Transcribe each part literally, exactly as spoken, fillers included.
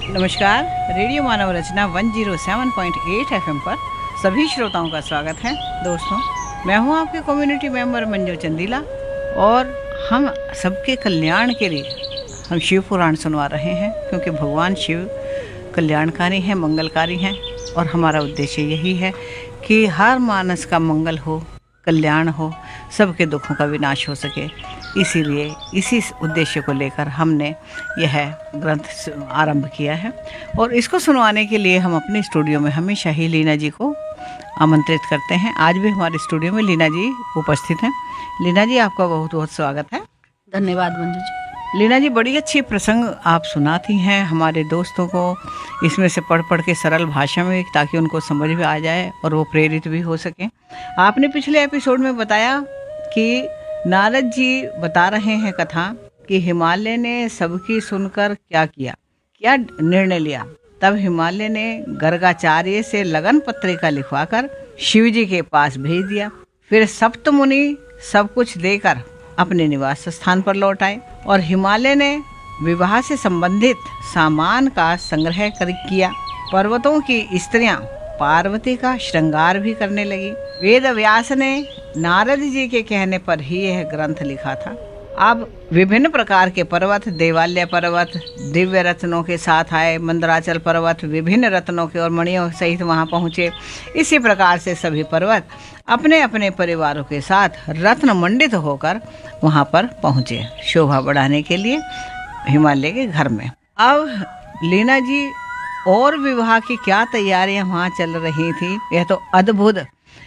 नमस्कार। रेडियो मानव रचना एक सौ सात पॉइंट आठ एफएम पर सभी श्रोताओं का स्वागत है। दोस्तों, मैं हूं आपके कम्युनिटी मेंबर मंजू चंदीला और हम सबके कल्याण के लिए हम शिव पुराण सुनवा रहे हैं, क्योंकि भगवान शिव कल्याणकारी हैं, मंगलकारी हैं और हमारा उद्देश्य यही है कि हर मानस का मंगल हो, कल्याण हो, सबके दुखों का विनाश हो सके। इसीलिए इसी उद्देश्य को लेकर हमने यह ग्रंथ आरंभ किया है और इसको सुनवाने के लिए हम अपने स्टूडियो में हमेशा ही लीना जी को आमंत्रित करते हैं। आज भी हमारे स्टूडियो में लीना जी उपस्थित हैं। लीना जी, आपका बहुत बहुत स्वागत है। धन्यवाद मंजू जी। लीना जी, बड़ी अच्छी प्रसंग आप सुनाती हैं हमारे दोस्तों को, इसमें से पढ़ पढ़ के सरल भाषा में, ताकि उनको समझ में आ जाए और वो प्रेरित भी हो सकें। आपने पिछले एपिसोड में बताया कि नारद जी बता रहे हैं कथा कि हिमालय ने सबकी सुनकर क्या किया, क्या निर्णय लिया। तब हिमालय ने गर्गाचार्य से लगन पत्रिका लिखवाकर शिव जी के पास भेज दिया। फिर सप्त मुनि सब कुछ देकर अपने निवास स्थान पर लौट आए और हिमालय ने विवाह से संबंधित सामान का संग्रह कर किया। पर्वतों की स्त्रियां पार्वती का श्रृंगार भी करने लगी। वेद व्यास ने नारद जी के कहने पर ही यह ग्रंथ लिखा था। अब विभिन्न प्रकार के पर्वत, देवालय पर्वत दिव्य रत्नों के साथ आए, मंदराचल पर्वत विभिन्न रत्नों के और मणियों सहित वहां पहुंचे। इसी प्रकार से सभी पर्वत अपने अपने परिवारों के साथ रत्न मंडित होकर वहां पर पहुंचे, शोभा बढ़ाने के लिए हिमालय के घर में। अब लीना जी, और विवाह की क्या तैयारियां वहां चल रही थी। यह तो अद्भुत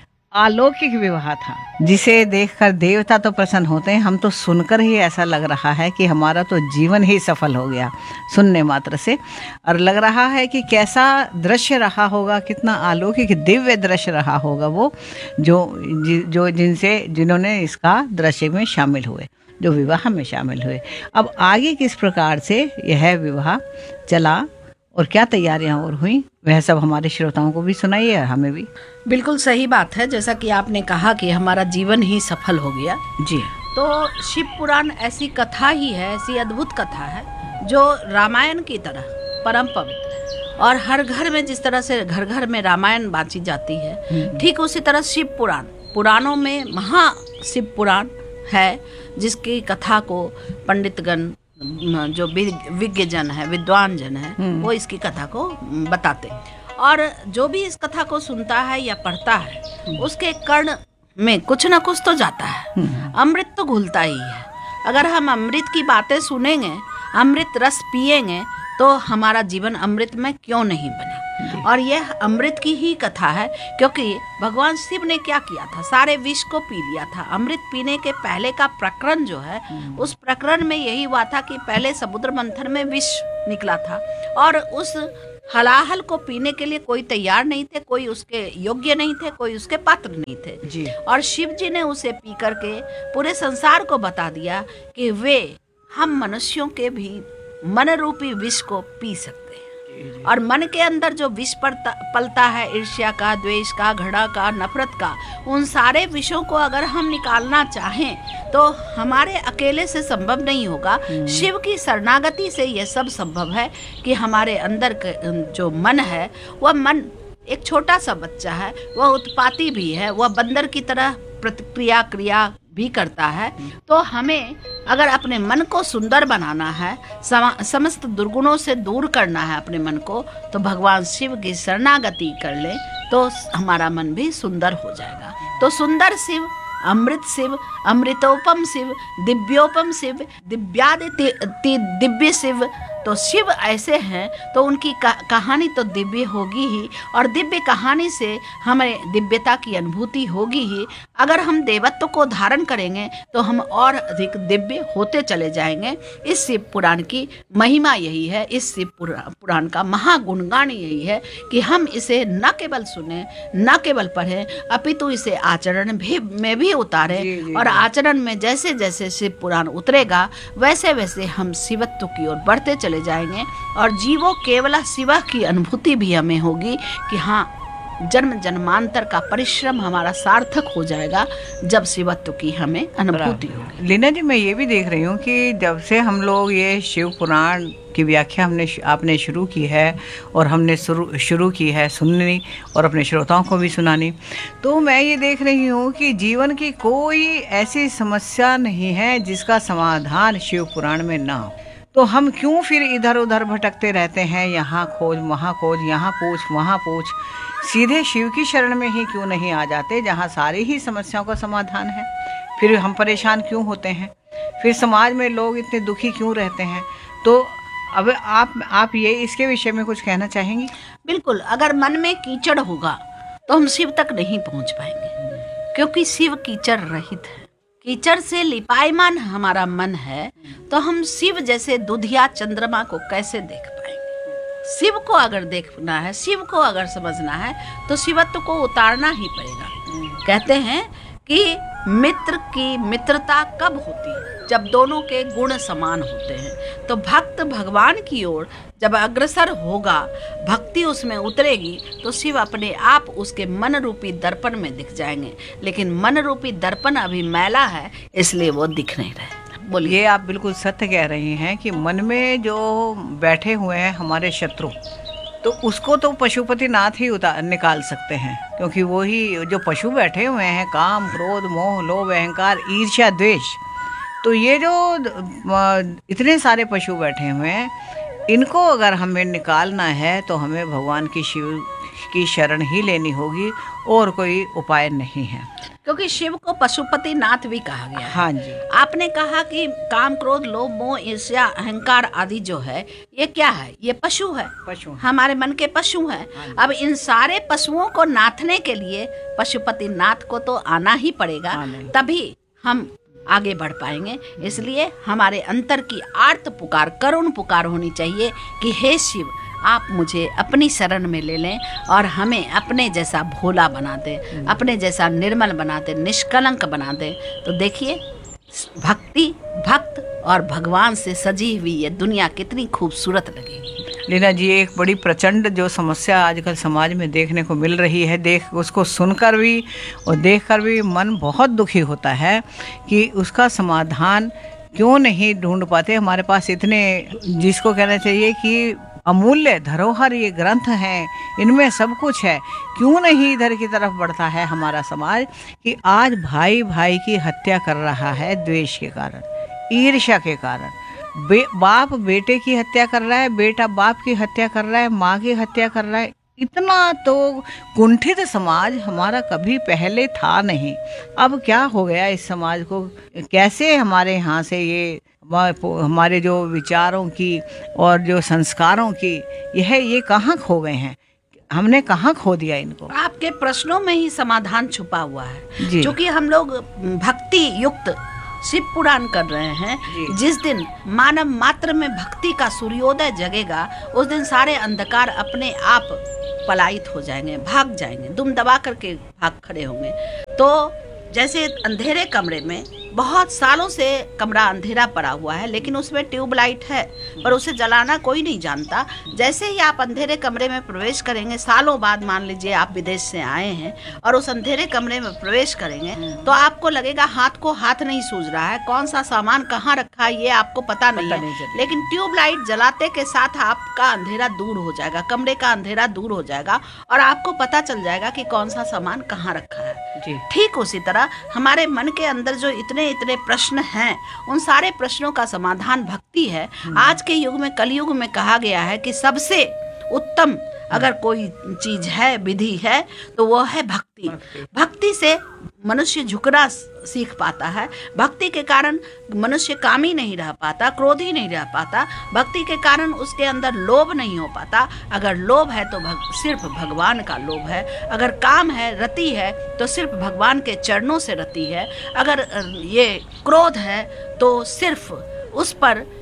अलौकिक विवाह था, जिसे देखकर देवता तो प्रसन्न होते हैं, हम तो सुनकर ही ऐसा लग रहा है कि हमारा तो जीवन ही सफल हो गया सुनने मात्र से। और लग रहा है कि कैसा दृश्य रहा होगा, कितना अलौकिक दिव्य दृश्य रहा होगा वो जो जो जिनसे जिन्होंने इसका दृश्य में शामिल हुए, जो विवाह में शामिल हुए। अब आगे किस प्रकार से यह विवाह चला और क्या तैयारियां और हुई, वह सब हमारे श्रोताओं को भी सुनाइए, हमें भी। बिल्कुल सही बात है। जैसा कि आपने कहा कि हमारा जीवन ही सफल हो गया जी, तो शिव पुराण ऐसी कथा ही है, ऐसी अद्भुत कथा है जो रामायण की तरह परम पवित्र है। और हर घर में जिस तरह से घर घर में रामायण बांची जाती है, ठीक उसी तरह शिव पुराण, पुराणों में महा शिव पुराण है, जिसकी कथा को पंडितगण, जो विज्ञ जन है, विद्वान जन है, वो इसकी कथा को बताते हैं। और जो भी इस कथा को सुनता है या पढ़ता है, उसके कर्ण में कुछ ना कुछ तो जाता है। अमृत तो घुलता ही है। अगर हम अमृत की बातें सुनेंगे, अमृत रस पिएंगे, तो हमारा जीवन अमृत में क्यों नहीं बने। और यह अमृत की ही कथा है, क्योंकि भगवान शिव ने क्या किया था, सारे विष को पी लिया था। अमृत पीने के पहले का प्रकरण जो है, उस प्रकरण में यही हुआ था कि पहले समुद्र मंथन में विष निकला था और उस हलाहल को पीने के लिए कोई तैयार नहीं थे, कोई उसके योग्य नहीं थे, कोई उसके पात्र नहीं थे जी। और शिव जी ने उसे पी करके पूरे संसार को बता दिया कि वे हम मनुष्यों के भी मन रूपी विष को पी सकते हैं। और मन के अंदर जो विष पलता है, ईर्ष्या का, द्वेष का, घृणा का, नफरत का, उन सारे विषयों को अगर हम निकालना चाहें तो हमारे अकेले से संभव नहीं होगा। शिव की शरणागति से यह सब संभव है कि हमारे अंदर जो मन है, वह मन एक छोटा सा बच्चा है, वह उत्पाती भी है, वह बंदर की तरह प्रतिक्रिया क्रिया भी करता है। तो हमें अगर अपने मन को सुंदर बनाना है, समस्त दुर्गुणों से दूर करना है अपने मन को, तो भगवान शिव की शरणागति कर ले तो हमारा मन भी सुंदर हो जाएगा। तो सुंदर शिव, अमृत शिव, अमृतोपम शिव, दिव्योपम शिव, दिव्यादि दिव्य शिव। तो शिव ऐसे हैं तो उनकी कहानी तो दिव्य होगी ही, और दिव्य कहानी से हमें दिव्यता की अनुभूति होगी ही। अगर हम देवत्व को धारण करेंगे तो हम और अधिक दिव्य होते चले जाएंगे। इस शिव पुराण की महिमा यही है, इस शिव पुराण का महागुणगान यही है कि हम इसे न केवल सुने, न केवल पढ़ें, अपितु इसे आचरण भी में भी उतारें। और आचरण में जैसे जैसे शिव पुराण उतरेगा, वैसे वैसे हम शिवत्व की ओर बढ़ते चले जाएंगे और जीवो केवल शिव की अनुभूति भी हमें होगी कि हाँ, जन्म जन्मांतर का परिश्रम हमारा सार्थक हो जाएगा जब शिवत्व की हमें अनुभूति होगी। लीना जी, मैं ये भी देख रही हूँ कि जब से हम लोग ये शिव पुराण की व्याख्या हमने आपने शुरू की है और हमने शुरू शुरू की है सुननी और अपने श्रोताओं को भी सुनानी, तो मैं ये देख रही हूँ कि जीवन की कोई ऐसी समस्या नहीं है जिसका समाधान शिव पुराण में ना हो। तो हम क्यों फिर इधर उधर भटकते रहते हैं, यहाँ खोज वहाँ खोज, यहाँ पूछ वहाँ पूछ, सीधे शिव की शरण में ही क्यों नहीं आ जाते जहाँ सारी ही समस्याओं का समाधान है? फिर हम परेशान क्यों होते हैं? फिर समाज में लोग इतने दुखी क्यों रहते हैं? तो अब आप आप ये इसके विषय में कुछ कहना चाहेंगी? बिल्कुल, अगर मन में कीचड़ होगा तो हम शिव तक नहीं पहुंच पाएंगे, क्योंकि शिव कीचड़ रहित है। कीचड़ से लिपायमान हमारा मन है तो हम शिव जैसे दुधिया चंद्रमा को कैसे देख पाएंगे? शिव को अगर देखना है, शिव को अगर समझना है तो शिवत्व को उतारना ही पड़ेगा। कहते हैं कि मित्र की मित्रता कब होती है? जब दोनों के गुण समान होते हैं। तो भक्त भगवान की ओर जब अग्रसर होगा, भक्ति उसमें उतरेगी, तो शिव अपने आप उसके मन रूपी दर्पण में दिख जाएंगे। लेकिन मन रूपी दर्पण अभी मैला है, इसलिए वो दिख नहीं रहे। बोलिए। ये आप बिल्कुल सत्य कह रही हैं कि मन में जो बैठे हुए हैं हमारे शत्रु, तो उसको तो पशुपति नाथ ही उतार निकाल सकते हैं, क्योंकि वो ही जो पशु बैठे हुए हैं, काम क्रोध मोह लोभ अहंकार ईर्ष्या द्वेष, तो ये जो इतने सारे पशु बैठे हुए हैं, इनको अगर हमें निकालना है तो हमें भगवान की शिव की शरण ही लेनी होगी, और कोई उपाय नहीं है। क्योंकि शिव को पशुपति नाथ भी कहा गया है। हाँ जी। आपने कहा कि काम क्रोध लोभ मोह ईर्ष्या अहंकार आदि जो है, ये क्या है? ये पशु है, पशु हमारे मन के पशु हैं। हाँ। अब इन सारे पशुओं को नाथने के लिए पशुपति नाथ को तो आना ही पड़ेगा, हाँ, तभी हम आगे बढ़ पाएंगे। इसलिए हमारे अंतर की आर्त पुकार, करुण पुकार होनी चाहिए कि हे शिव, आप मुझे अपनी शरण में ले लें और हमें अपने जैसा भोला बना दें, अपने जैसा निर्मल बना दें, निष्कलंक बना दें। तो देखिए, भक्ति, भक्त और भगवान से सजी हुई ये दुनिया कितनी खूबसूरत लगेगी। लीना जी, एक बड़ी प्रचंड जो समस्या आजकल समाज में देखने को मिल रही है, देख उसको सुनकर भी और देखकर भी मन बहुत दुखी होता है कि उसका समाधान क्यों नहीं ढूंढ पाते। हमारे पास इतने, जिसको कहना चाहिए कि अमूल्य धरोहर ये ग्रंथ हैं, इनमें सब कुछ है, क्यों नहीं इधर की तरफ बढ़ता है हमारा समाज कि आज भाई भाई की हत्या कर रहा है द्वेष के कारण, ईर्ष्या के कारण। बे, बाप बेटे की हत्या कर रहा है, बेटा बाप की हत्या कर रहा है, माँ की हत्या कर रहा है। इतना तो कुंठित समाज हमारा कभी पहले था नहीं। अब क्या हो गया इस समाज को? कैसे हमारे यहाँ से ये हमारे जो विचारों की और जो संस्कारों की यह ये कहाँ खो गए हैं? हमने कहाँ खो दिया इनको? आपके प्रश्नों में ही समाधान छुपा हुआ है। जी। क्योंकि हम लोग भक्ति युक्त शिव पुराण कर रहे हैं। जिस दिन मानव मात्र में भक्ति का सूर्योदय जगेगा, उस दिन सारे अंधकार अपने आप पलायित हो जाएंगे, भाग जाएंगे, दुम दबा करके भाग खड़े होंगे। तो जैसे अंधेरे कमरे में बहुत सालों से कमरा अंधेरा पड़ा हुआ है, लेकिन उसमें ट्यूबलाइट है, पर उसे जलाना कोई नहीं जानता। जैसे ही आप अंधेरे कमरे में प्रवेश करेंगे, सालों बाद मान लीजिए आप विदेश से आए हैं और उस अंधेरे कमरे में प्रवेश करेंगे, तो आपको लगेगा हाथ को हाथ नहीं सूझ रहा है, कौन सा सामान कहाँ रखा है ये आपको पता नहीं है। लेकिन ट्यूबलाइट जलाते के साथ आपका अंधेरा दूर हो जाएगा, कमरे का अंधेरा दूर हो जाएगा और आपको पता चल जाएगा कि कौन सा सामान कहाँ रखा है। ठीक उसी तरह हमारे मन के अंदर जो इतने इतने प्रश्न हैं, उन सारे प्रश्नों का समाधान भक्ति है। आज के युग में, कलयुग में कहा गया है कि सबसे उत्तम अगर कोई चीज है, विधि है, तो वो है भक्ति। भक्ति से मनुष्य झुकना सीख पाता है। भक्ति के कारण मनुष्य कामी नहीं रह पाता, क्रोधी नहीं रह पाता। भक्ति के कारण उसके अंदर लोभ नहीं हो पाता। अगर लोभ है तो भग, सिर्फ भगवान का लोभ है। अगर काम है, रति है, तो सिर्फ भगवान के चरणों से रति है। अगर ये क्रोध है तो सिर्फ उस पर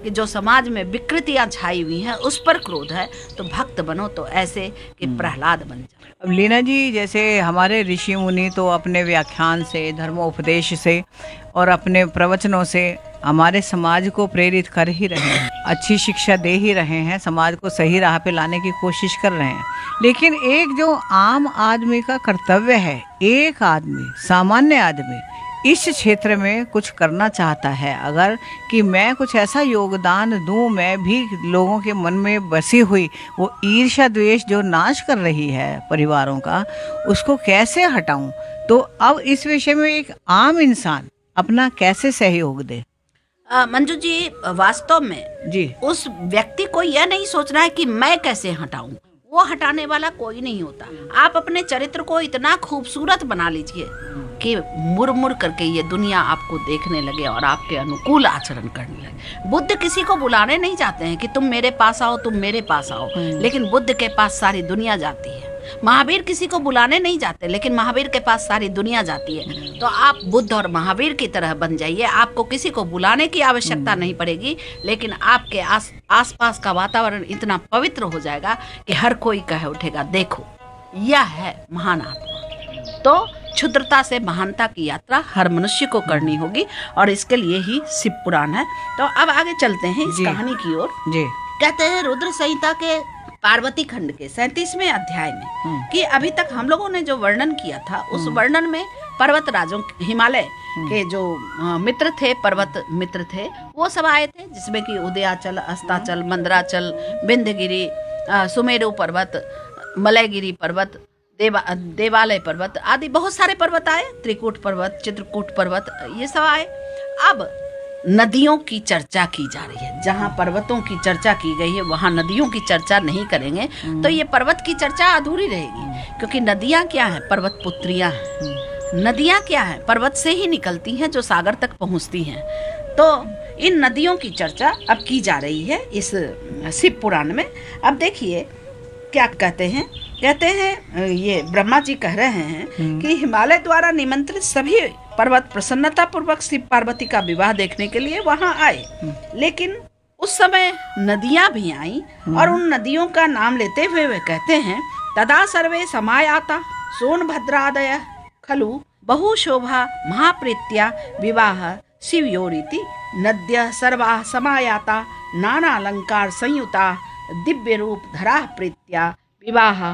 कि जो समाज में विकृतियां छाई हुई हैं उस पर क्रोध है, तो भक्त बनो तो ऐसे कि प्रहलाद बन जाओ। अब लीना जी, जैसे हमारे ऋषि मुनि तो अपने व्याख्यान से, धर्मोपदेश से और अपने प्रवचनों से हमारे समाज को प्रेरित कर ही रहे हैं, अच्छी शिक्षा दे ही रहे हैं, समाज को सही राह पे लाने की कोशिश कर रहे हैं। लेकिन एक जो आम आदमी का कर्तव्य है, एक आदमी, सामान्य आदमी इस क्षेत्र में कुछ करना चाहता है अगर, कि मैं कुछ ऐसा योगदान दूं, मैं भी लोगों के मन में बसी हुई वो ईर्ष्या द्वेष जो नाश कर रही है परिवारों का, उसको कैसे हटाऊं। तो अब इस विषय में एक आम इंसान अपना कैसे सहयोग दे? अ, मंजू जी, वास्तव में जी, उस व्यक्ति को यह नहीं सोचना है कि मैं कैसे हटाऊं, वो हटाने वाला कोई नहीं होता। आप अपने चरित्र को इतना खूबसूरत बना लीजिए कि मुड़ मुड़ करके ये दुनिया आपको देखने लगे और आपके अनुकूल आचरण करने लगे। बुद्ध किसी को बुलाने नहीं जाते हैं कि तुम मेरे पास आओ, तुम मेरे पास आओ, लेकिन बुद्ध के पास सारी दुनिया जाती है। महावीर किसी को बुलाने नहीं जाते, लेकिन महावीर के पास सारी दुनिया जाती है। तो आप बुद्ध और महावीर की तरह बन जाइए, आपको किसी को बुलाने की आवश्यकता नहीं पड़ेगी, लेकिन आपके आस आसपास का वातावरण इतना पवित्र हो जाएगा कि हर कोई कह उठेगा, देखो यह है महान आत्मा। तो क्षुद्रता से महानता की यात्रा हर मनुष्य को करनी होगी और इसके लिए ही शिव पुराण है। तो अब आगे चलते हैं इस जी। कहानी की ओर। जी, कहते हैं रुद्र संहिता के पार्वती खंड के सैंतीसवें अध्याय में कि अभी तक हम लोगों ने जो वर्णन किया था, उस वर्णन में पर्वत राजों, हिमालय के जो अ, मित्र थे, पर्वत मित्र थे, वो सब आए थे, जिसमें कि उदयाचल, अस्ताचल, मंदराचल, विंध्यगिरि, अ, सुमेरु पर्वत, मलयगिरि पर्वत, देवा देवालय पर्वत आदि बहुत सारे पर्वत आए, त्रिकूट पर्वत, चित्रकूट पर्वत, ये सब आए। अब नदियों की चर्चा की जा रही है। जहाँ पर्वतों की चर्चा की गई है वहाँ नदियों की चर्चा नहीं करेंगे तो ये पर्वत की चर्चा अधूरी रहेगी, क्योंकि नदियाँ क्या है? पर्वत पुत्रियाँ हैं। नदियाँ क्या है? पर्वत से ही निकलती हैं जो सागर तक पहुँचती हैं। तो इन नदियों की चर्चा अब की जा रही है इस शिव पुराण में। अब देखिए क्या कहते हैं। कहते हैं ये ब्रह्मा जी कह रहे हैं कि हिमालय द्वारा निमंत्रित सभी पर्वत प्रसन्नता पूर्वक शिव पार्वती का विवाह देखने के लिए वहां आए, लेकिन उस समय नदियां भी आईं और उन नदियों का नाम लेते हुए वे कहते हैं, तदा सर्वे समायाता सोनभद्रादय खलु बहु शोभा महाप्रीत्या विवाह शिवयोरिति नद्य सर्वा समायाता नाना अलंकार संयुता दिव्य रूप धरा प्रीत्या विवाह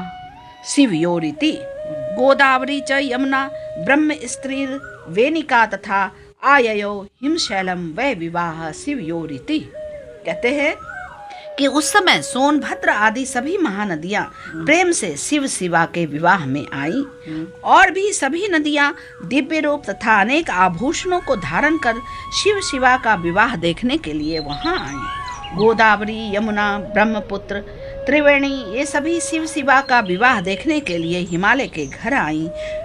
शिवयोरिति गोदावरी च यमुना ब्रह्म स्त्री वेनिका तथा आययो हिमशैलम वै विवाह शिवयोरिति। कहते हैं कि उस समय सोनभद्र आदि सभी महानदियां प्रेम से शिव शिवा के विवाह में आई और भी सभी नदियां दिव्य रूप तथा अनेक आभूषणों को धारण कर शिव शिवा का विवाह देखने के लिए वहां आई। गोदावरी, यमुना, ब्रह्मपुत्र, त्रिवेणी ये सभी शिव शिवा का विवाह देखने के लिए हिमालय के घर आई।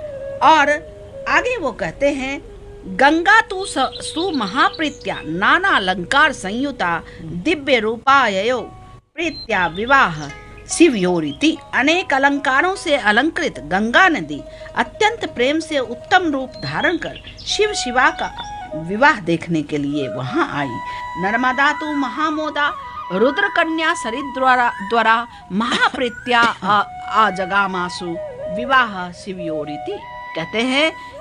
और आगे वो कहते हैं, गंगा तु सु महाप्रीत्या नाना अलंकार संयुता दिव्य रूपाययो प्रीत्या विवाह शिवयोरिति। अनेक अलंकारों से अलंकृत गंगा नदी अत्यंत प्रेम से उत्तम रूप धारण कर शिव शिवा का विवाह देखने के लिए वहां आई। नर्मदा तु महामोदा रुद्र कन्या सरित द्वारा द्वारा महाप्रीत्या अजगामासु विवाह शिवयोरिति। कहते हैं